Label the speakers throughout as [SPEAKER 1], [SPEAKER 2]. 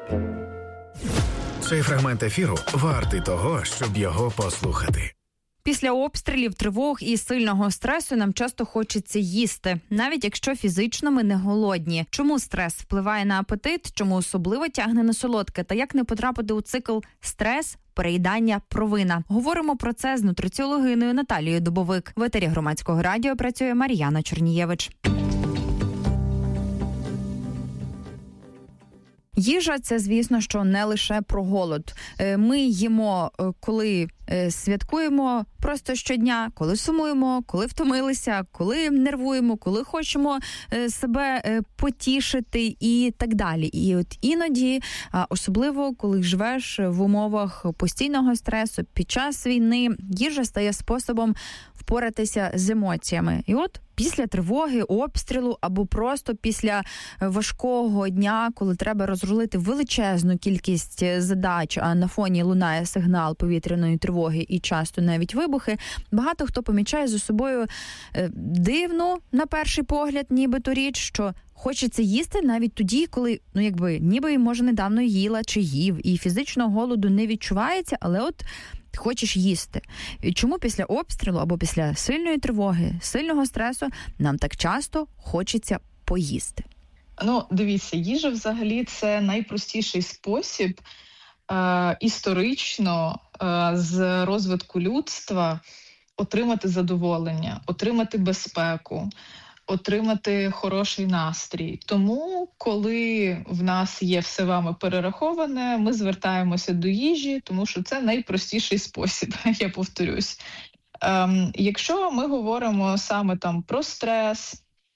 [SPEAKER 1] Цей фрагмент ефіру вартий того, щоб його послухати.
[SPEAKER 2] Після обстрілів, тривог і сильного стресу нам часто хочеться їсти, навіть якщо фізично ми не голодні. Чому стрес впливає на апетит, чому особливо тягне на солодке та як не потрапити у цикл стрес, переїдання, провина? Говоримо про це з нутриціологиною Наталією Дубовик. В етері Громадського радіо працює Мар'яна Чернієвич. Їжа – це, звісно, що не лише про голод. Ми їмо, коли святкуємо просто щодня, коли сумуємо, коли втомилися, коли нервуємо, коли хочемо себе потішити і так далі. І от іноді, особливо коли живеш в умовах постійного стресу, під час війни, їжа стає способом впоратися з емоціями. І от після тривоги, обстрілу або просто після важкого дня, коли треба розрулити величезну кількість задач, а на фоні лунає сигнал повітряної тривоги і часто навіть вибухи, багато хто помічає за собою дивну, на перший погляд, нібито річ, що хочеться їсти навіть тоді, коли, ніби, може, недавно їла чи їв, і фізичного голоду не відчувається, але от хочеш їсти. Чому після обстрілу або після сильної тривоги, сильного стресу нам так часто хочеться поїсти?
[SPEAKER 3] Дивіться, їжа взагалі це найпростіший спосіб історично з розвитку людства отримати задоволення, отримати безпеку, отримати хороший настрій. Тому, коли в нас є все вами перераховане, ми звертаємося до їжі, тому що це найпростіший спосіб, я повторюсь. Якщо ми говоримо саме там про стрес,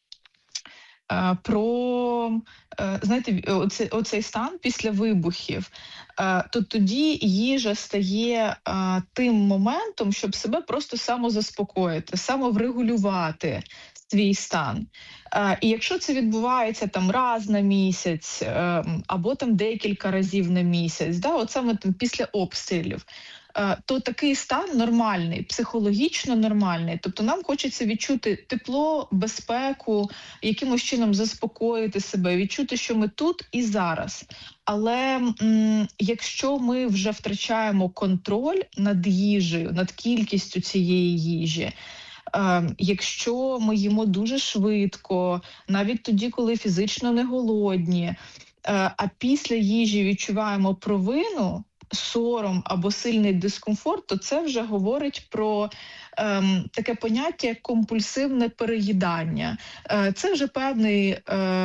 [SPEAKER 3] про, оцей стан після вибухів, то тоді їжа стає тим моментом, щоб себе просто самозаспокоїти, самоврегулювати свій стан. І якщо це відбувається там раз на місяць або там декілька разів на місяць, от саме там після обстрілів, то такий стан нормальний, психологічно нормальний. Тобто нам хочеться відчути тепло, безпеку, якимось чином заспокоїти себе, відчути, що ми тут і зараз. Але якщо ми вже втрачаємо контроль над їжею, над кількістю цієї їжі, якщо ми їмо дуже швидко, навіть тоді, коли фізично не голодні, а після їжі відчуваємо провину, сором або сильний дискомфорт, то це вже говорить про таке поняття, як компульсивне переїдання. Це вже певний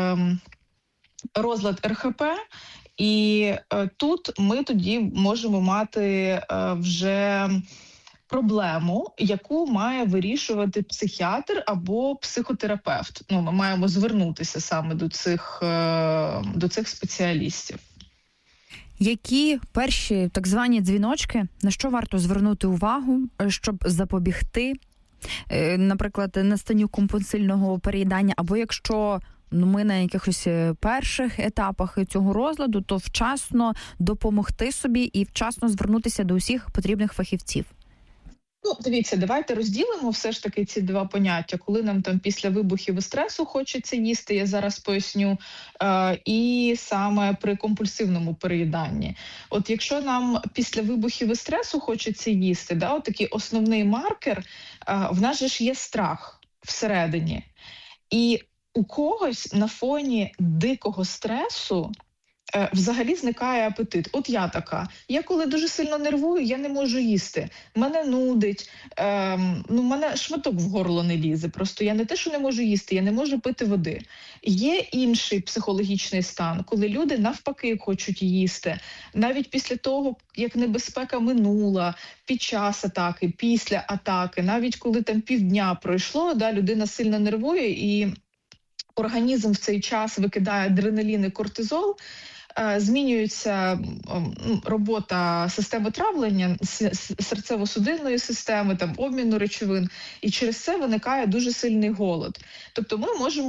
[SPEAKER 3] розлад РХП, і тут ми тоді можемо мати вже проблему, яку має вирішувати психіатр або психотерапевт. Ми маємо звернутися саме до цих спеціалістів.
[SPEAKER 2] Які перші так звані дзвіночки, на що варто звернути увагу, щоб запобігти, наприклад, настанню компульсивного переїдання, або якщо ми на якихось перших етапах цього розладу, то вчасно допомогти собі і вчасно звернутися до усіх потрібних фахівців?
[SPEAKER 3] Дивіться, давайте розділимо все ж таки ці два поняття. Коли нам там після вибухів і стресу хочеться їсти, я зараз поясню, і саме при компульсивному переїданні. От якщо нам після вибухів і стресу хочеться їсти, такий основний маркер, в нас же ж є страх всередині. І у когось на фоні дикого стресу взагалі зникає апетит. От я така. Я коли дуже сильно нервую, я не можу їсти. Мене нудить, мене шматок в горло не лізе. Просто я не те, що не можу їсти, я не можу пити води. Є інший психологічний стан, коли люди навпаки хочуть їсти. Навіть після того, як небезпека минула, під час атаки, після атаки, навіть коли там півдня пройшло, людина сильно нервує і організм в цей час викидає адреналін і кортизол, змінюється робота системи травлення, серцево-судинної системи, обміну речовин, і через це виникає дуже сильний голод. Тобто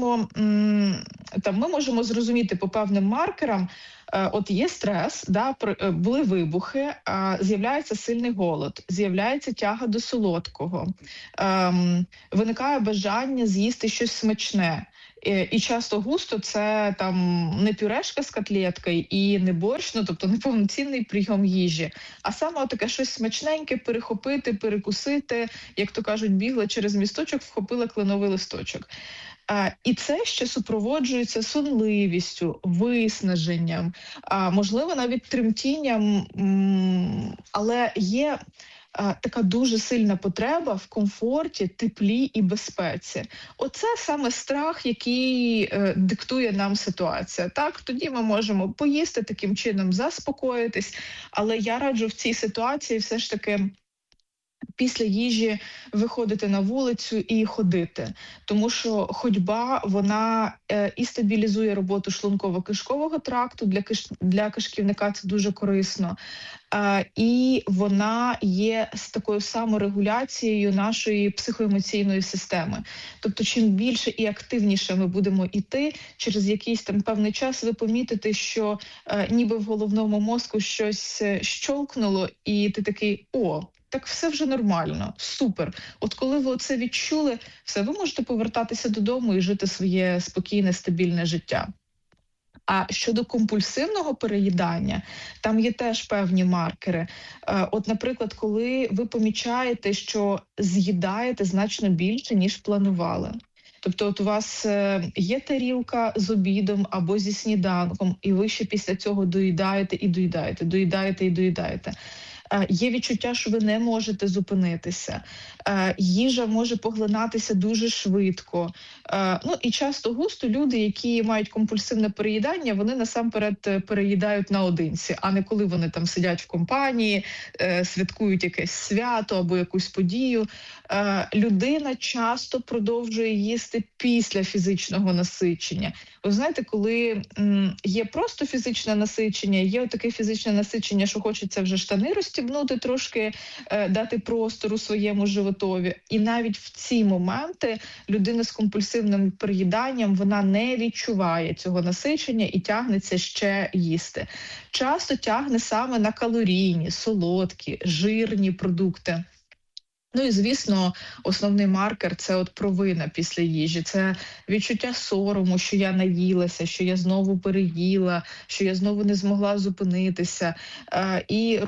[SPEAKER 3] ми можемо зрозуміти по певним маркерам, от є стрес, були вибухи, з'являється сильний голод, з'являється тяга до солодкого, виникає бажання з'їсти щось смачне. І часто густо це там не пюрешка з котлеткою і не борщ, ну тобто не повноцінний прийом їжі, а саме таке щось смачненьке перехопити, перекусити, як то кажуть, бігла через місточок, вхопила кленовий листочок. І це ще супроводжується сонливістю, виснаженням, можливо, навіть тремтінням, але є така дуже сильна потреба в комфорті, теплі і безпеці. Оце саме страх, який диктує нам ситуація. Так, тоді ми можемо поїсти, таким чином заспокоїтись, але я раджу в цій ситуації все ж таки після їжі виходити на вулицю і ходити. Тому що ходьба, вона і стабілізує роботу шлунково-кишкового тракту, для кишківника це дуже корисно, і вона є з такою саморегуляцією нашої психоемоційної системи. Тобто, чим більше і активніше ми будемо йти, через якийсь там певний час ви помітите, що ніби в головному мозку щось щолкнуло, і ти такий «О, так все вже нормально, супер». От коли ви це відчули, все, ви можете повертатися додому і жити своє спокійне, стабільне життя. А щодо компульсивного переїдання, там є теж певні маркери. От, наприклад, коли ви помічаєте, що з'їдаєте значно більше, ніж планували. Тобто от у вас є тарілка з обідом або зі сніданком, і ви ще після цього доїдаєте і доїдаєте, доїдаєте і доїдаєте. Є відчуття, що ви не можете зупинитися. Їжа може поглинатися дуже швидко. Ну і часто густо люди, які мають компульсивне переїдання, вони насамперед переїдають наодинці, а не коли вони там сидять в компанії, святкують якесь свято або якусь подію. Людина часто продовжує їсти після фізичного насичення. Ви знаєте, коли є просто фізичне насичення, є таке фізичне насичення, що хочеться вже штани розстібнути, трошки дати простору своєму животові. І навіть в ці моменти людина з компульсивним переїданням, вона не відчуває цього насичення і тягнеться ще їсти. Часто тягне саме на калорійні, солодкі, жирні продукти. Ну і, звісно, основний маркер – це от провина після їжі. Це відчуття сорому, що я наїлася, що я знову переїла, що я знову не змогла зупинитися. І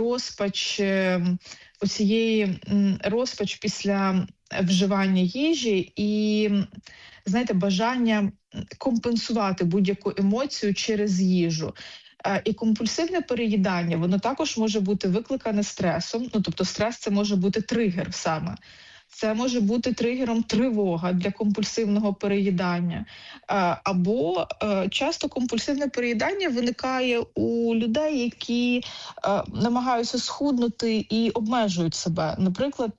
[SPEAKER 3] розпач після вживання їжі і, знаєте, бажання компенсувати будь-яку емоцію через їжу. І компульсивне переїдання, воно також може бути викликане стресом, ну тобто стрес – це може бути тригер саме. Це може бути тригером тривога для компульсивного переїдання. Або часто компульсивне переїдання виникає у людей, які намагаються схуднути і обмежують себе. Наприклад,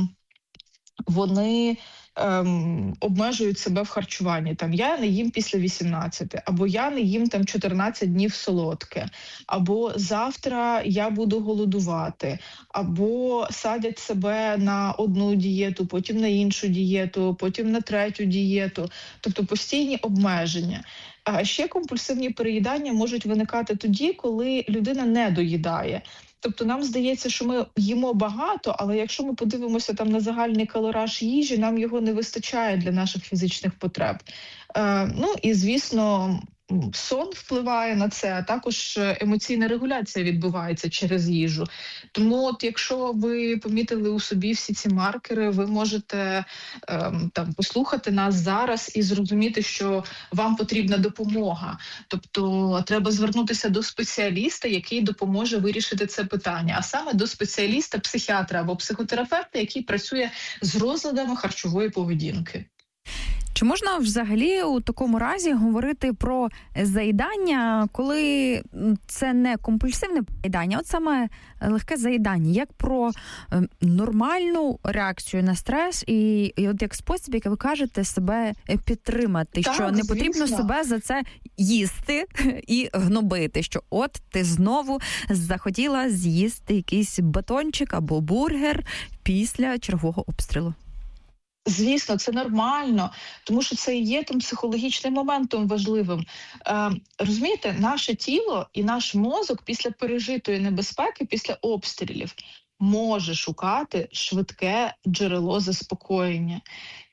[SPEAKER 3] вони обмежують себе в харчуванні. Там я не їм після 18, або я не їм там 14 днів солодке, або завтра я буду голодувати, або садять себе на одну дієту, потім на іншу дієту, потім на третю дієту. Тобто постійні обмеження. А ще компульсивні переїдання можуть виникати тоді, коли людина не доїдає. Тобто нам здається, що ми їмо багато, але якщо ми подивимося там на загальний калораж їжі, нам його не вистачає для наших фізичних потреб. Ну і, звісно, сон впливає на це, а також емоційна регуляція відбувається через їжу. Тому от якщо ви помітили у собі всі ці маркери, ви можете там послухати нас зараз і зрозуміти, що вам потрібна допомога. Тобто треба звернутися до спеціаліста, який допоможе вирішити це питання, а саме до спеціаліста-психіатра або психотерапевта, який працює з розладами харчової поведінки.
[SPEAKER 2] Чи можна взагалі у такому разі говорити про заїдання, коли це не компульсивне заїдання, от саме легке заїдання, як про нормальну реакцію на стрес і от як спосіб, як ви кажете, себе підтримати, так, що не потрібно себе за це їсти і гнобити, що от ти знову захотіла з'їсти якийсь батончик або бургер після чергового обстрілу?
[SPEAKER 3] Звісно, це нормально, тому що це і є тим психологічним моментом важливим. Розумієте, наше тіло і наш мозок після пережитої небезпеки, після обстрілів, може шукати швидке джерело заспокоєння.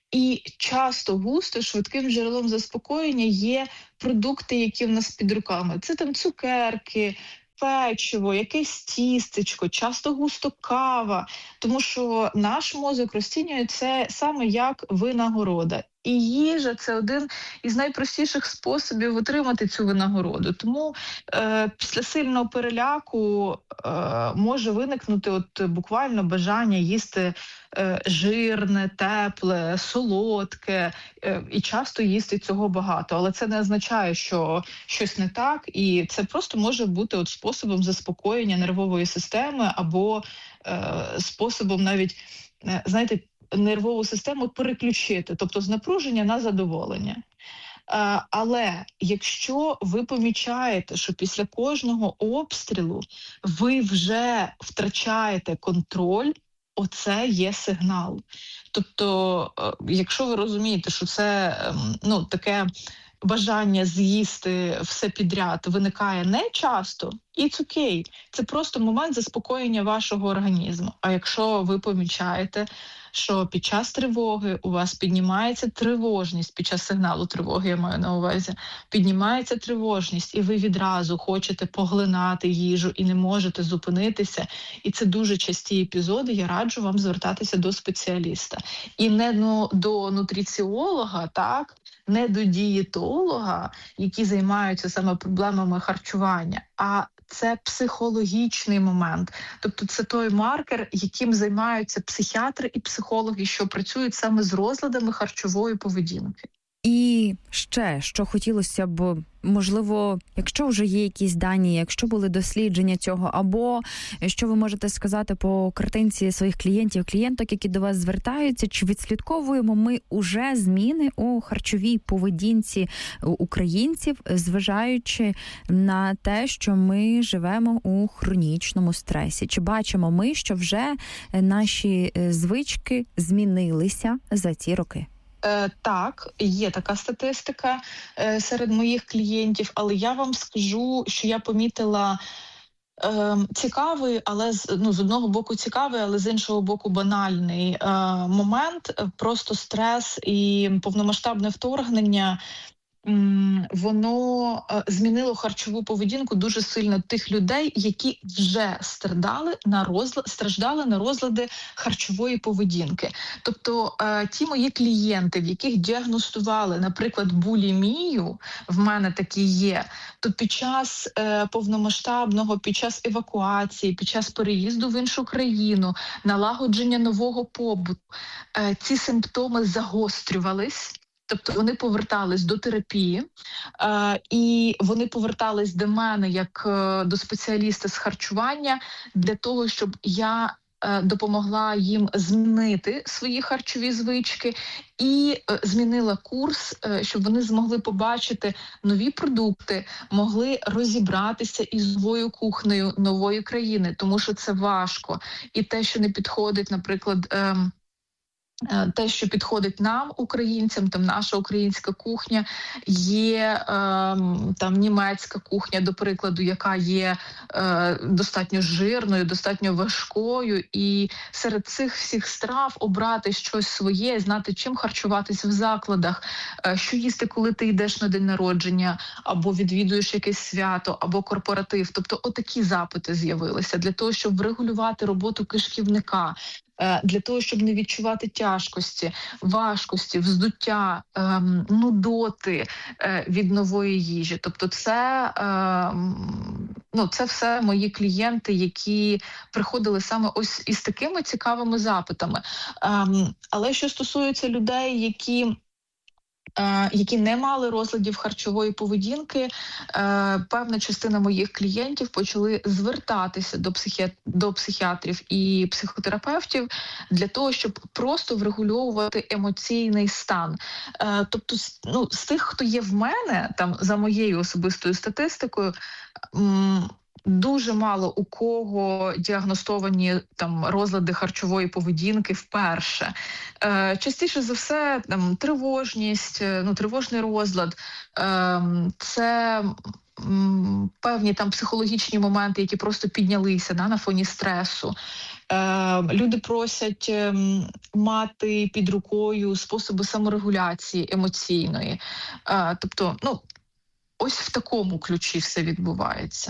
[SPEAKER 3] І часто густо швидким джерелом заспокоєння є продукти, які в нас під руками. Це там цукерки, печиво, якесь тістечко, часто густо кава, тому що наш мозок розцінює це саме як винагорода. І їжа – це один із найпростіших способів отримати цю винагороду. Тому після сильного переляку може виникнути буквально бажання їсти жирне, тепле, солодке, і часто їсти цього багато. Але це не означає, що щось не так, і це просто може бути способом заспокоєння нервової системи або способом навіть, знаєте, нервову систему переключити, тобто з напруження на задоволення. Але якщо ви помічаєте, що після кожного обстрілу ви вже втрачаєте контроль, оце є сигнал. Тобто, якщо ви розумієте, що це таке бажання з'їсти все підряд виникає не часто, it's okay. Це просто момент заспокоєння вашого організму. А якщо ви помічаєте, що під час тривоги у вас піднімається тривожність, під час сигналу тривоги, я маю на увазі, піднімається тривожність, і ви відразу хочете поглинати їжу і не можете зупинитися, і це дуже часті епізоди, я раджу вам звертатися до спеціаліста. І не до нутриціолога, не до дієтолога, які займаються саме проблемами харчування, а це психологічний момент. Тобто це той маркер, яким займаються психіатри і психологи, що працюють саме з розладами харчової поведінки.
[SPEAKER 2] І ще, що хотілося б, можливо, якщо вже є якісь дані, якщо були дослідження цього, або що ви можете сказати по картинці своїх клієнток, які до вас звертаються, чи відслідковуємо ми уже зміни у харчовій поведінці українців, зважаючи на те, що ми живемо у хронічному стресі? Чи бачимо ми, що вже наші звички змінилися за ці роки?
[SPEAKER 3] Так, є така статистика серед моїх клієнтів, але я вам скажу, що я помітила цікавий, але з одного боку цікавий, але з іншого боку банальний момент. Просто стрес і повномасштабне вторгнення воно змінило харчову поведінку дуже сильно тих людей, які вже страждали на розлади харчової поведінки. Тобто ті мої клієнти, в яких діагностували, наприклад, булімію, в мене такі є, то під час повномасштабного, під час евакуації, під час переїзду в іншу країну, налагодження нового побуту, ці симптоми загострювались. Тобто вони повертались до терапії, і вони повертались до мене як до спеціаліста з харчування для того, щоб я допомогла їм змінити свої харчові звички і змінила курс, щоб вони змогли побачити нові продукти, могли розібратися із новою кухнею нової країни, тому що це важко. І те, що не підходить, наприклад, те, що підходить нам, українцям, там наша українська кухня, є там німецька кухня, до прикладу, яка є достатньо жирною, достатньо важкою, і серед цих всіх страв обрати щось своє, знати, чим харчуватись в закладах, що їсти, коли ти йдеш на день народження, або відвідуєш якесь свято, або корпоратив. Тобто отакі запити з'явилися для того, щоб врегулювати роботу кишківника, для того, щоб не відчувати тяжкості, важкості, вздуття, нудоти від нової їжі. Тобто це все мої клієнти, які приходили саме ось із такими цікавими запитами. Але що стосується людей, які не мали розладів харчової поведінки, певна частина моїх клієнтів почали звертатися до психіатрів і психотерапевтів для того, щоб просто врегульовувати емоційний стан. Тобто, з тих, хто є в мене, там за моєю особистою статистикою, дуже мало у кого діагностовані там розлади харчової поведінки вперше. Частіше за все тривожність, тривожний розлад, це певні там психологічні моменти, які просто піднялися на фоні стресу. Люди просять мати під рукою способи саморегуляції емоційної. Тобто, ось в такому ключі все відбувається.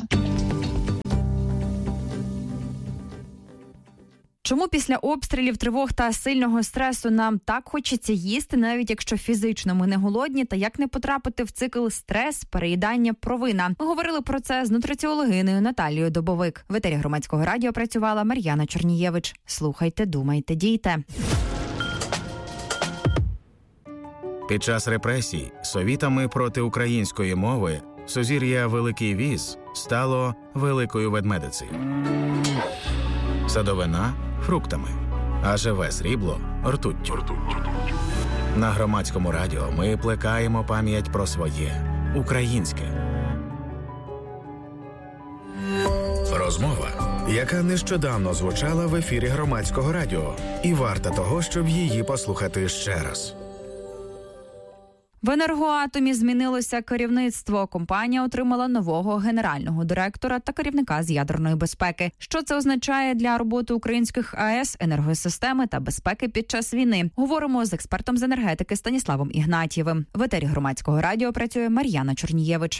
[SPEAKER 2] Чому після обстрілів, тривог та сильного стресу нам так хочеться їсти, навіть якщо фізично ми не голодні, та як не потрапити в цикл стрес, переїдання, провина? Ми говорили про це з нутриціологинею Наталією Добовик. В етері Громадського радіо працювала Мар'яна Чернієвич. Слухайте, думайте, дійте.
[SPEAKER 1] Під час репресій совітами проти української мови сузір'я Великий Віз стало Великою Ведмедицею. Садовина – фруктами, а живе срібло – ртуттю. На Громадському радіо ми плекаємо пам'ять про своє – українське. Розмова, яка нещодавно звучала в ефірі Громадського радіо, і варта того, щоб її послухати ще раз.
[SPEAKER 2] В «Енергоатомі» змінилося керівництво. Компанія отримала нового генерального директора та керівника з ядерної безпеки. Що це означає для роботи українських АЕС, енергосистеми та безпеки під час війни? Говоримо з експертом з енергетики Станіславом Ігнатієвим. В етері Громадського радіо працює Мар'яна Чернієвич.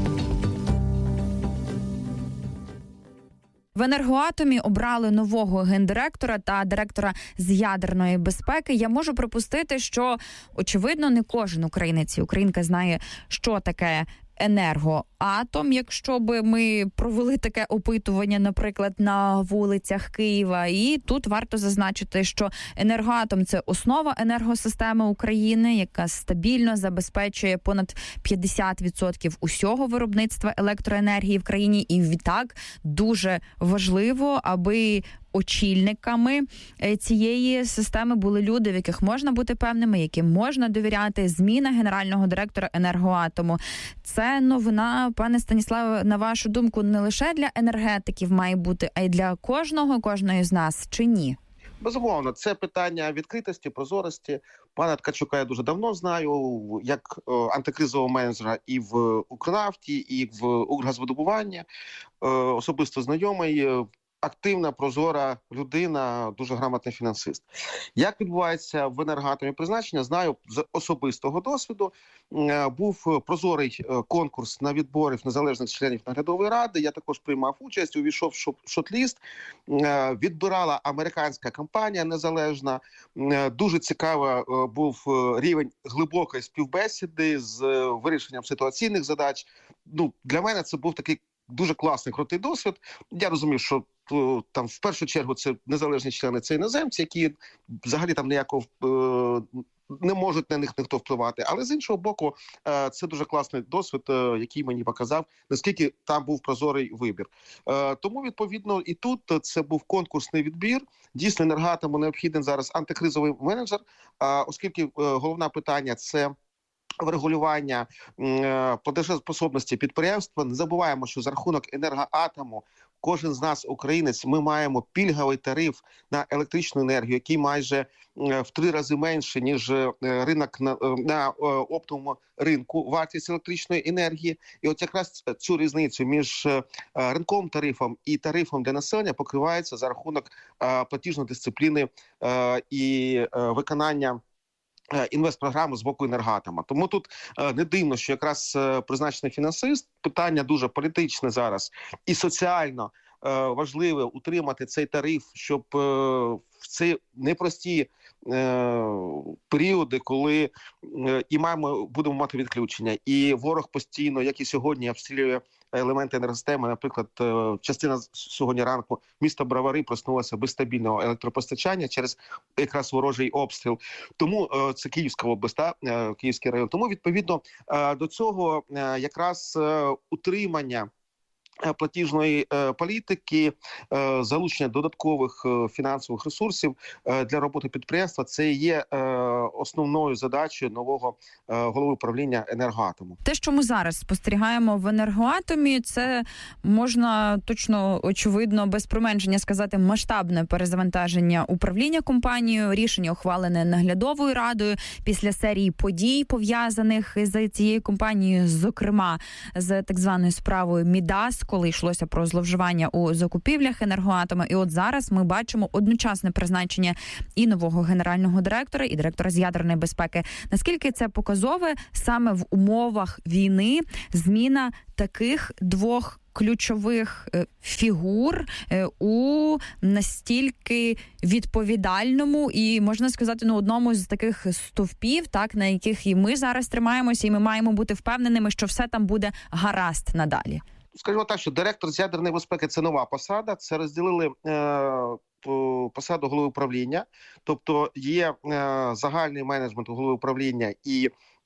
[SPEAKER 2] В «Енергоатомі» обрали нового гендиректора та директора з ядерної безпеки. Я можу припустити, що, очевидно, не кожен українець і українка знає, що таке «Енергоатом», якщо би ми провели таке опитування, наприклад, на вулицях Києва. І тут варто зазначити, що «Енергоатом» – це основа енергосистеми України, яка стабільно забезпечує понад 50% усього виробництва електроенергії в країні. І відтак дуже важливо, аби очільниками цієї системи були люди, в яких можна бути певними, яким можна довіряти. Зміна генерального директора «Енергоатому» – це новина, пане Станіславе, на вашу думку, не лише для енергетиків має бути, а й для кожної з нас, чи ні?
[SPEAKER 4] Безумовно, це питання відкритості, прозорості. Пана Ткачука я дуже давно знаю, як антикризового менеджера і в «Укрнафті», і в «Укргазвидобуванні». Особисто знайомий, активна, прозора людина, дуже грамотний фінансист. Як відбувається в «Енергоатомі» призначення, знаю з особистого досвіду. Був прозорий конкурс на відборів незалежних членів наглядової ради. Я також приймав участь, увійшов в шорт-ліст. Відбирала американська компанія незалежна. Дуже цікавий був рівень глибокої співбесіди з вирішенням ситуаційних задач. Для мене це був такий дуже класний, крутий досвід. Я розумів, що там в першу чергу це незалежні члени, це іноземці, які взагалі там ніякого не можуть на них ніхто впливати. Але з іншого боку, це дуже класний досвід, який мені показав, наскільки там був прозорий вибір. Тому, відповідно, і тут це був конкурсний відбір. Дійсно, «Енергоатому» необхідний зараз антикризовий менеджер, оскільки головне питання – це врегулювання платежеспособності підприємства. Не забуваємо, що за рахунок «Енергоатому» кожен з нас, українець, ми маємо пільговий тариф на електричну енергію, який майже в 3 рази менше, ніж ринок на оптовому ринку, вартість електричної енергії. І от якраз цю різницю між ринковим тарифом і тарифом для населення покривається за рахунок платіжної дисципліни і виконання інвестпрограми з боку «Енергоатома». Тому тут не дивно, що якраз призначений фінансист, питання дуже політичне зараз і соціально важливе утримати цей тариф, щоб в ці непрості періоди, коли і будемо мати відключення, і ворог постійно, як і сьогодні, обстрілює елементи енергосистеми. Наприклад, частина сьогодні ранку міста Бровари проснулася без стабільного електропостачання через якраз ворожий обстріл. Тому це Київська область, Київський район. Тому, відповідно, до цього якраз утримання платіжної політики, залучення додаткових фінансових ресурсів для роботи підприємства – це є основною задачею нового голови управління Енергоатому.
[SPEAKER 2] Те, що ми зараз спостерігаємо в Енергоатомі, це можна точно, очевидно, без применшення сказати, масштабне перезавантаження управління компанією, рішення ухвалене наглядовою радою після серії подій, пов'язаних з цією компанією, зокрема з так званою справою Мідас, коли йшлося про зловживання у закупівлях Енергоатома. І от зараз ми бачимо одночасне призначення і нового генерального директора, і директора з ядерної безпеки. Наскільки це показове саме в умовах війни зміна таких двох ключових фігур у настільки відповідальному і, можна сказати, одному з таких стовпів, так, на яких і ми зараз тримаємося, і ми маємо бути впевненими, що все там буде гаразд надалі?
[SPEAKER 4] Скажімо так, що директор з ядерної безпеки – це нова посада, це розділили посаду голови управління, тобто є загальний менеджмент голови управління і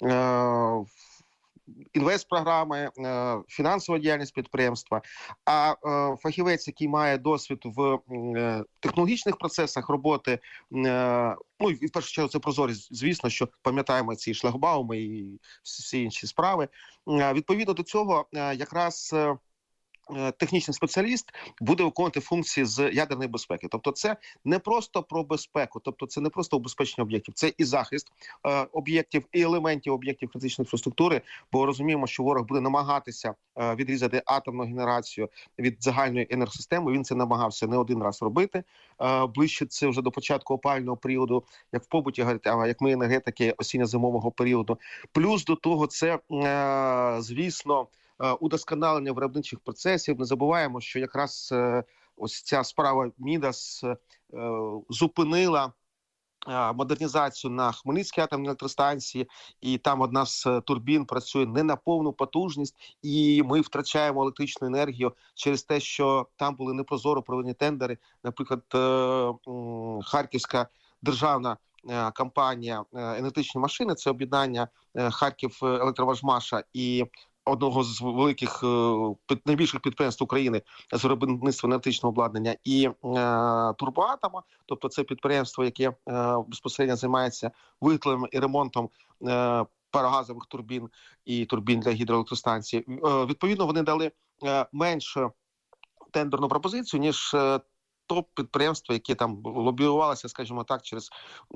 [SPEAKER 4] інвестпрограми, фінансова діяльність підприємства, а фахівець, який має досвід в технологічних процесах роботи, ну і в першу чергу це прозорість, звісно, що пам'ятаємо ці шлагбауми і всі інші справи. Відповідно до цього якраз технічний спеціаліст буде виконувати функції з ядерної безпеки. Тобто це не просто про безпеку, тобто це не просто убезпечення об'єктів, це і захист об'єктів, і елементів об'єктів критичної інфраструктури, бо розуміємо, що ворог буде намагатися відрізати атомну генерацію від загальної енергосистеми. Він це намагався не один раз робити. Ближче це вже до початку опалювального періоду, як в побуті, як ми енергетики осінньо-зимового періоду. Плюс до того це, звісно, удосконалення виробничих процесів. Не забуваємо, що якраз ось ця справа Мідас зупинила модернізацію на Хмельницькій атомній електростанції, і там одна з турбін працює не на повну потужність, і ми втрачаємо електричну енергію через те, що там були непрозоро проведені тендери. Наприклад, Харківська державна компанія «Енергетичні машини» – це об'єднання Харків електроважмаша і одного з великих, найбільших підприємств України з виробництва енергетичного обладнання, і Турбоатома, тобто це підприємство, яке безпосередньо займається виготовленням і ремонтом парогазових турбін і турбін для гідроелектростанцій. Відповідно, вони дали меншу тендерну пропозицію, ніж топ-підприємства, які там лобіювалися, скажімо так, через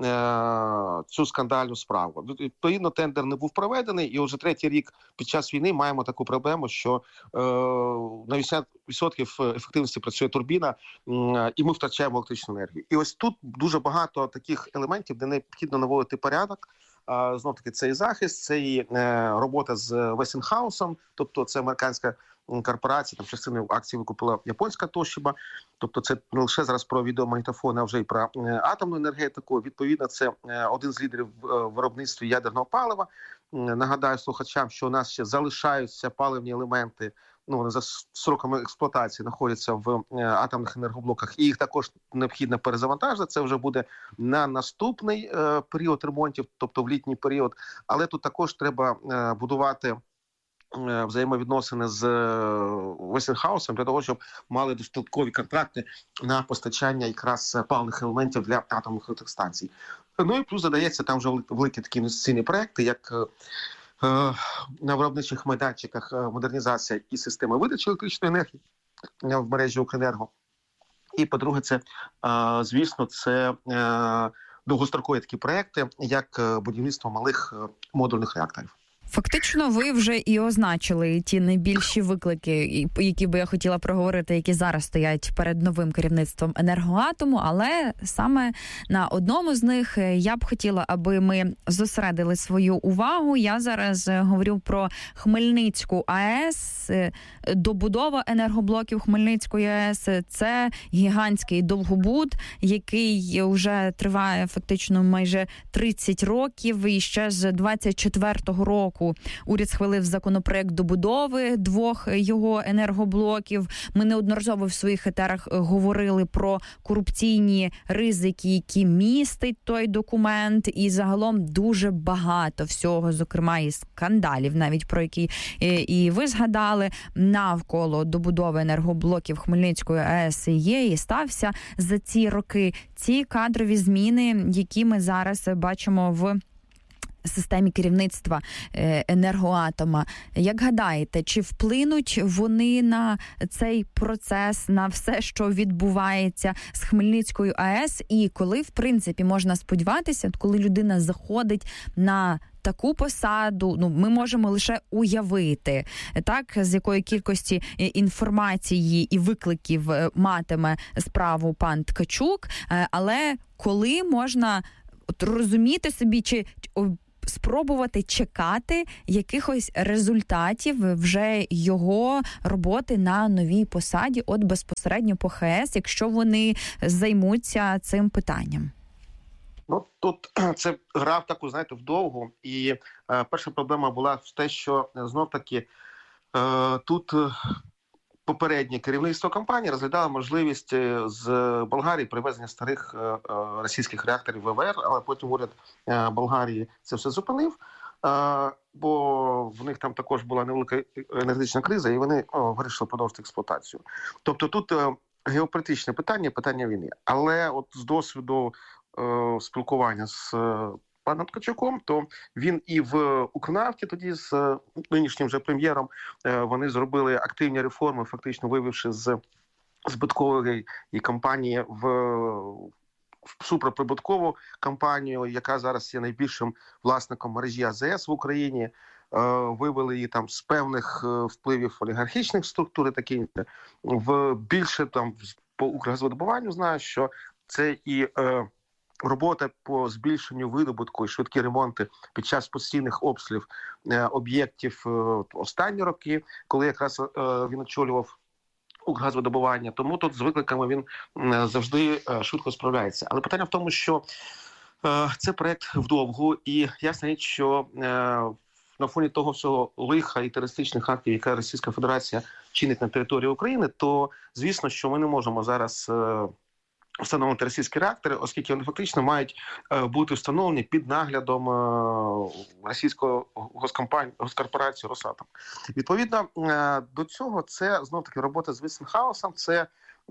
[SPEAKER 4] цю скандальну справу. Відповідно, тендер не був проведений, і вже третій рік під час війни маємо таку проблему, що на 80% ефективності працює турбіна, і ми втрачаємо електричну енергію. І ось тут дуже багато таких елементів, де необхідно наводити порядок. Знов-таки, це і захист, це і робота з Вестінгhausом, тобто це американська корпорація, там частину акцій викупила японська Toshiba, тобто це не лише зараз про відеомагнітофони, а вже і про атомну енергетику. Відповідно, це один з лідерів виробництва ядерного палива. Нагадаю слухачам, що у нас ще залишаються паливні елементи, вони за сроками експлуатації знаходяться в атомних енергоблоках, і їх також необхідно перезавантажити. Це вже буде на наступний період ремонтів, тобто в літній період. Але тут також треба будувати взаємовідносини з Westinghouse для того, щоб мали достаткові контракти на постачання якраз паливних елементів для атомних електростанцій. Ну і плюс задається там вже великі такі інвестиційні проекти, як на виробничих майданчиках модернізація і системи видачі електричної енергії в мережі Укренерго. І, по-друге, це, звісно, це довгострокові такі проекти, як будівництво малих модульних реакторів.
[SPEAKER 2] Фактично, ви вже і означили ті найбільші виклики, які би я хотіла проговорити, які зараз стоять перед новим керівництвом Енергоатому, але саме на одному з них я б хотіла, аби ми зосередили свою увагу. Я зараз говорю про Хмельницьку АЕС, добудова енергоблоків Хмельницької АЕС. Це гігантський довгобуд, який вже триває фактично майже 30 років, і ще з 24-го року року уряд схвалив законопроект добудови 2 його енергоблоків. Ми неодноразово в своїх етерах говорили про корупційні ризики, які містить той документ, і загалом дуже багато всього, зокрема і скандалів, навіть про які і ви згадали, навколо добудови енергоблоків Хмельницької АЕС є і стався за ці роки. Ці кадрові зміни, які ми зараз бачимо в системі керівництва Енергоатома. Як гадаєте, чи вплинуть вони на цей процес, на все, що відбувається з Хмельницькою АЕС? І коли, в принципі, можна сподіватися, коли людина заходить на таку посаду, ми можемо лише уявити, так, з якої кількості інформації і викликів матиме справу пан Ткачук, але коли можна розуміти собі, чи спробувати чекати якихось результатів вже його роботи на новій посаді, от безпосередньо по ХС, якщо вони займуться цим питанням?
[SPEAKER 4] Тут це гра в таку, знаєте, вдовгу. І перша проблема була в те, що знов-таки тут попереднє керівництво компанії розглядало можливість з Болгарії привезення старих російських реакторів ВВР, але потім уряд Болгарії це все зупинив, бо в них там також була невелика енергетична криза, і вони вирішили продовжити експлуатацію. Тобто тут геополітичне питання, питання війни. Але от з досвіду спілкування з паном Ткачуком, то він і в Укрнафті тоді з нинішнім же прем'єром вони зробили активні реформи, фактично вивівши з збиткової компанії в суперприбуткову компанію, яка зараз є найбільшим власником мережі АЗС в Україні. Вивели її там з певних впливів олігархічних структур, такі в більше там по Укргазвидобуванню знаю, що це і робота по збільшенню видобутку і швидкі ремонти під час постійних обстрілів об'єктів останні роки, коли якраз він очолював Укргазвидобування. Тому тут з викликами він завжди швидко справляється. Але питання в тому, що це проект вдовгу, і ясна річ, що на фоні того всього лиха і терористичних актів, яка Російська Федерація чинить на території України, то звісно, що ми не можемо зараз встановлювати російські реактори, оскільки вони фактично мають бути встановлені під наглядом російської госкорпорації «Росатом». Відповідно до цього це знов-таки робота з Вестінгhaus'ом, це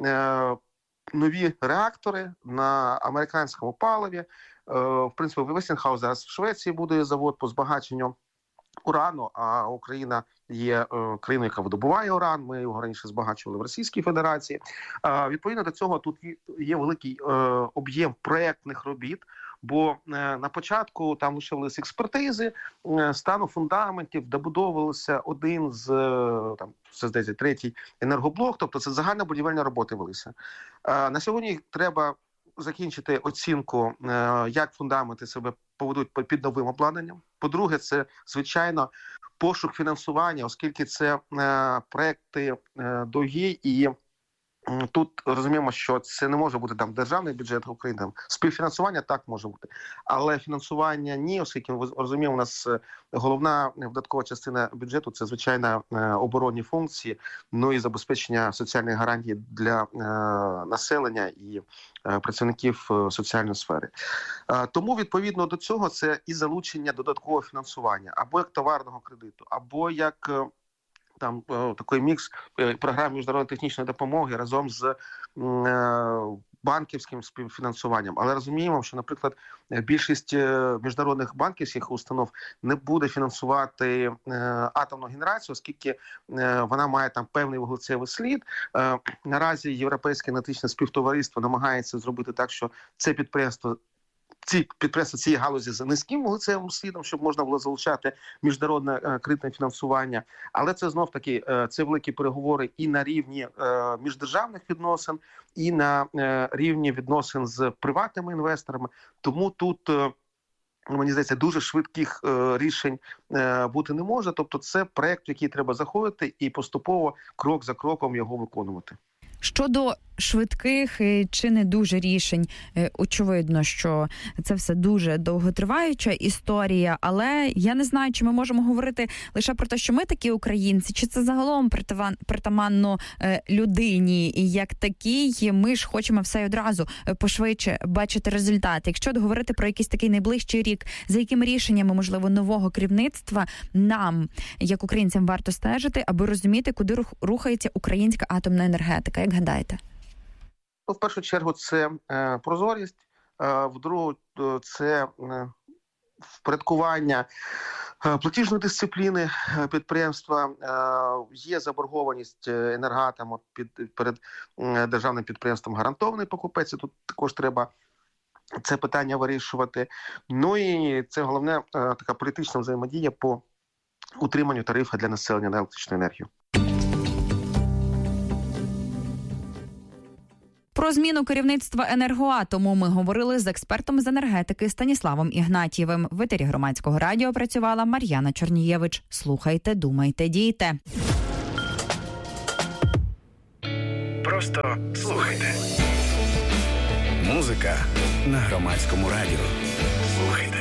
[SPEAKER 4] нові реактори на американському паливі. В принципі, Westinghouse зараз в Швеції будує завод по збагаченню урану, а Україна є країною, яка видобуває уран, ми його раніше збагачували в Російській Федерації. Відповідно до цього тут є великий об'єм проєктних робіт, бо на початку там лишилися експертизи, стану фундаментів, добудовувалися один з, там, це здається, 3-й енергоблок, тобто це загальна будівельні роботи велися. На сьогодні треба закінчити оцінку, як фундаменти себе поведуть під новим обладнанням. По-друге, це, звичайно, пошук фінансування, оскільки це проекти дорогі, і тут розуміємо, що це не може бути там державний бюджет України. Співфінансування так може бути, але фінансування ні, оскільки ми розуміємо, у нас головна видаткова частина бюджету – це, звичайно, оборонні функції, ну і забезпечення соціальних гарантій для населення і працівників соціальної сфери. Тому, відповідно до цього, це і залучення додаткового фінансування, або як товарного кредиту, або як там такий мікс програм міжнародної технічної допомоги разом з банківським співфінансуванням. Але розуміємо, що, наприклад, більшість міжнародних банківських установ не буде фінансувати атомну генерацію, оскільки вона має там певний вуглецевий слід. Наразі Європейське енергетичне співтовариство намагається зробити так, що це підприємство цієї галузі за низьким вуглецевим слідом, щоб можна було залучати міжнародне кредитне фінансування. Але це знов-таки це великі переговори і на рівні міждержавних відносин, і на рівні відносин з приватними інвесторами. Тому тут, мені здається, дуже швидких рішень бути не може. Тобто це проект, в який треба заходити і поступово, крок за кроком його виконувати.
[SPEAKER 2] Щодо швидких чи не дуже рішень, очевидно, що це все дуже довготриваюча історія, але я не знаю, чи ми можемо говорити лише про те, що ми такі українці, чи це загалом притаманно людині, і як такій ми ж хочемо все одразу пошвидше бачити результати. Якщо говорити про якийсь такий найближчий рік, за якими рішеннями, можливо, нового керівництва нам, як українцям, варто стежити, аби розуміти, куди рухається українська атомна енергетика, як гадаєте?
[SPEAKER 4] В першу чергу це прозорість, в другу це впорядкування платіжної дисципліни підприємства. Є заборгованість Енергоатому перед державним підприємством гарантований покупець. Тут також треба це питання вирішувати. Ну і це головне така політична взаємодія по утриманню тарифу для населення на електричну енергію.
[SPEAKER 2] Про зміну керівництва Енергоатому ми говорили з експертом з енергетики Станіславом Ігнатієвим. В етері Громадського радіо працювала Мар'яна Чорнієвич. Слухайте, думайте, дійте.
[SPEAKER 1] Просто слухайте. Музика на Громадському радіо. Слухайте.